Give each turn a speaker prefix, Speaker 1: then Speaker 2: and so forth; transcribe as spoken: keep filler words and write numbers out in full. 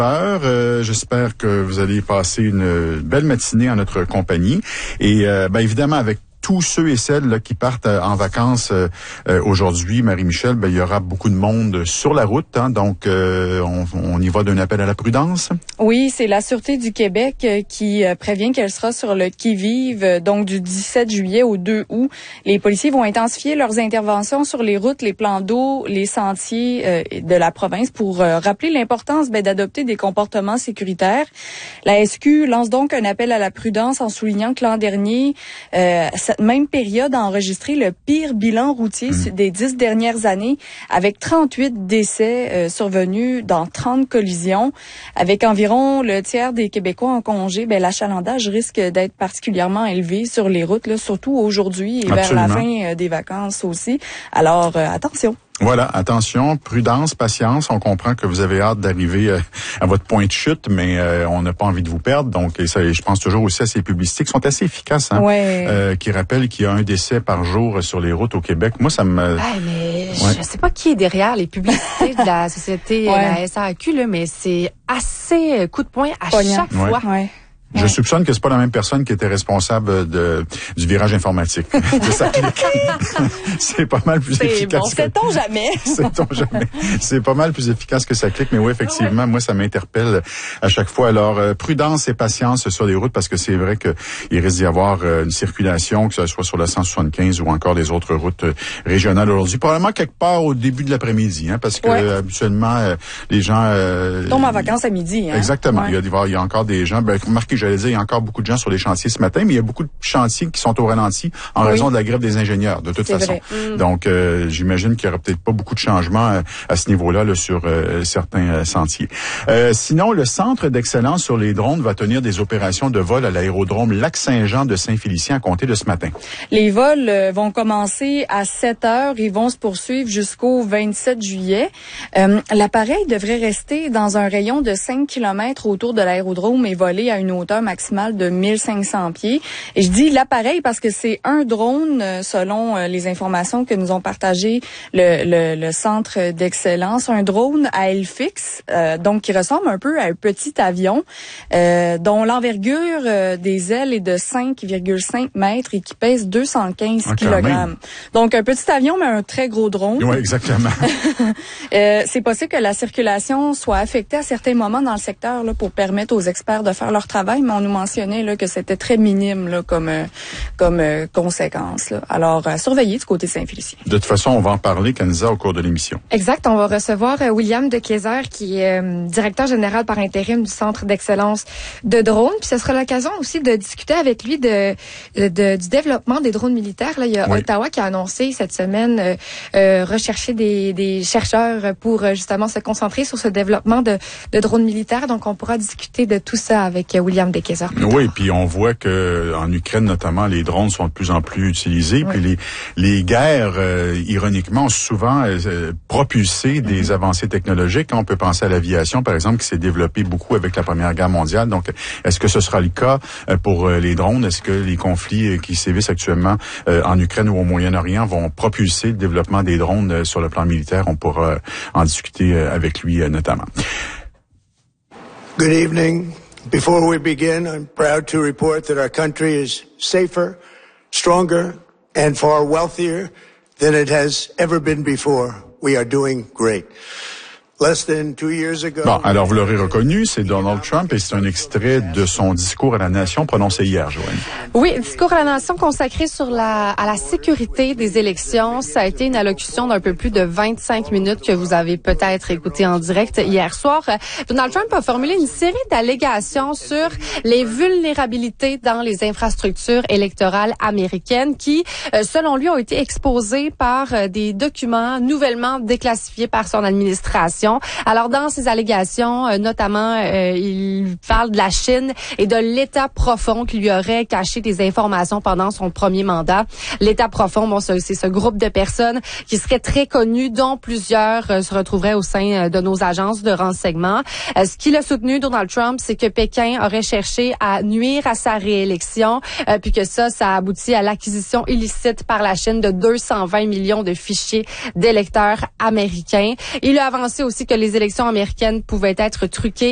Speaker 1: Euh, j'espère que vous allez passer une belle matinée en notre compagnie. Et euh, ben évidemment, avec tous ceux et celles là, qui partent euh, en vacances euh, euh, aujourd'hui, Marie-Michel, ben, il y aura beaucoup de monde sur la route. Hein, donc, euh, on, on y va d'un appel à la prudence.
Speaker 2: Oui, c'est la Sûreté du Québec euh, qui euh, prévient qu'elle sera sur le qui-vive, euh, donc du dix-sept juillet au deux août. Les policiers vont intensifier leurs interventions sur les routes, les plans d'eau, les sentiers euh, de la province pour euh, rappeler l'importance ben, d'adopter des comportements sécuritaires. La S Q lance donc un appel à la prudence en soulignant que l'an dernier, euh, cette même période a enregistré le pire bilan routier mmh. des dix dernières années, avec trente-huit décès euh, survenus dans trente collisions. Avec environ le tiers des Québécois en congé, ben, l'achalandage risque d'être particulièrement élevé sur les routes, là, surtout aujourd'hui et Absolument. vers la fin euh, des vacances aussi. Alors, euh, attention.
Speaker 1: Voilà, attention, prudence, patience. On comprend que vous avez hâte d'arriver euh, à votre point de chute, mais euh, on n'a pas envie de vous perdre. Donc, et ça, je pense toujours aussi à ces publicités qui sont assez efficaces, hein,
Speaker 2: ouais.
Speaker 1: euh, qui rappellent qu'il y a un décès par jour sur les routes au Québec. Moi, ça me...
Speaker 3: Ah, mais ouais. je sais pas qui est derrière les publicités de la société, ouais. la S A Q, là, mais c'est assez coup de poing à Poignant. chaque
Speaker 1: ouais.
Speaker 3: fois.
Speaker 2: Ouais.
Speaker 1: Je ouais. soupçonne que c'est pas la même personne qui était responsable de du virage informatique de sa clique. C'est pas mal plus
Speaker 2: c'est
Speaker 1: efficace.
Speaker 2: Bon,
Speaker 1: que...
Speaker 2: sait-on jamais.
Speaker 1: Sait-on jamais. C'est pas mal plus efficace que sa clique, mais oui, effectivement, ouais. moi ça m'interpelle à chaque fois. Alors euh, prudence et patience sur les routes parce que c'est vrai que il risque d'y avoir euh, une circulation, que ce soit sur la cent soixante-quinze ou encore les autres routes euh, régionales aujourd'hui. Probablement quelque part au début de l'après-midi, hein, parce que
Speaker 2: ouais.
Speaker 1: euh, habituellement euh, les gens euh,
Speaker 2: tombent en vacances à midi. Hein?
Speaker 1: Exactement.
Speaker 2: Ouais.
Speaker 1: Il y a il y a encore des gens. Ben, remarquez, j'allais dire, il y a encore beaucoup de gens sur les chantiers ce matin, mais il y a beaucoup de chantiers qui sont au ralenti en oui. raison de la grève des ingénieurs, de toute
Speaker 2: c'est
Speaker 1: façon.
Speaker 2: Vrai.
Speaker 1: Donc, euh, j'imagine qu'il y aura peut-être pas beaucoup de changements à, à ce niveau-là là, sur euh, certains euh, sentiers. Euh, sinon, le Centre d'excellence sur les drones va tenir des opérations de vol à l'aérodrome Lac-Saint-Jean de Saint-Félicien à compter de ce matin.
Speaker 2: Les vols euh, vont commencer à sept heures et vont se poursuivre jusqu'au vingt-sept juillet. Euh, l'appareil devrait rester dans un rayon de cinq kilomètres autour de l'aérodrome et voler à une hauteur maximale de mille cinq cents pieds. Et je dis l'appareil parce que c'est un drone, selon les informations que nous ont partagées le, le, le centre d'excellence, un drone à aile fixe, euh, donc qui ressemble un peu à un petit avion, euh, dont l'envergure euh, des ailes est de cinq virgule cinq mètres et qui pèse deux cent quinze
Speaker 1: ah,
Speaker 2: kilogrammes. Donc un petit avion, mais un très gros drone.
Speaker 1: Oui, exactement.
Speaker 2: euh, c'est possible que la circulation soit affectée à certains moments dans le secteur là, pour permettre aux experts de faire leur travail, mais on nous mentionnait là, que c'était très minime là, comme euh, comme euh, conséquence. Là. Alors, euh, surveillez du côté de Saint-Félicien.
Speaker 1: De toute façon, on va en parler, Kanza, au cours de l'émission.
Speaker 4: Exact. On va recevoir euh, William de Kayser, qui est euh, directeur général par intérim du Centre d'excellence de drones. Puis ce sera l'occasion aussi de discuter avec lui de, de, de du développement des drones militaires. Là, il y a oui. Ottawa qui a annoncé cette semaine euh, euh, rechercher des, des chercheurs pour euh, justement se concentrer sur ce développement de, de drones militaires. Donc, on pourra discuter de tout ça avec euh, William de Kayser.
Speaker 1: Oui, puis on voit que en Ukraine notamment, les drones sont de plus en plus utilisés. Oui. Puis les les guerres, euh, ironiquement, ont souvent euh, propulsé des mm-hmm. avancées technologiques. On peut penser à l'aviation, par exemple, qui s'est développée beaucoup avec la Première Guerre mondiale. Donc, est-ce que ce sera le cas pour euh, les drones? Est-ce que les conflits qui sévissent actuellement euh, en Ukraine ou au Moyen-Orient vont propulser le développement des drones euh, sur le plan militaire? On pourra euh, en discuter euh, avec lui euh, notamment.
Speaker 5: Good evening. Before we begin, I'm proud to report that our country is safer, stronger, and far wealthier than it has ever been before. We are doing great. Less than two years ago.
Speaker 1: Bon, alors vous l'aurez reconnu, c'est Donald Trump et c'est un extrait de son discours à la nation prononcé hier, Joanne.
Speaker 3: Oui, discours à la nation consacré sur la à la sécurité des élections. Ça a été une allocution d'un peu plus de vingt-cinq minutes que vous avez peut-être écouté en direct hier soir. Donald Trump a formulé une série d'allégations sur les vulnérabilités dans les infrastructures électorales américaines qui, selon lui, ont été exposées par des documents nouvellement déclassifiés par son administration. Alors, dans ces allégations, euh, notamment, euh, il parle de la Chine et de l'État profond qui lui aurait caché des informations pendant son premier mandat. L'État profond, bon, c'est ce groupe de personnes qui seraient très connues, dont plusieurs euh, se retrouveraient au sein de nos agences de renseignement. Euh, ce qu'il a soutenu, Donald Trump, c'est que Pékin aurait cherché à nuire à sa réélection, euh, puis que ça, ça a abouti à l'acquisition illicite par la Chine de deux cent vingt millions de fichiers d'électeurs américains. Il a avancé aussi que les élections américaines pouvaient être truquées